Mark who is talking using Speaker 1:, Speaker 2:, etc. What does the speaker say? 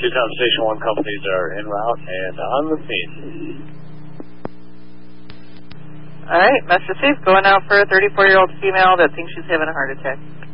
Speaker 1: Newtown Station 1 companies are en route and on the scene.
Speaker 2: All right, Master Chief, going out for a 34-year-old female that thinks she's having a heart attack.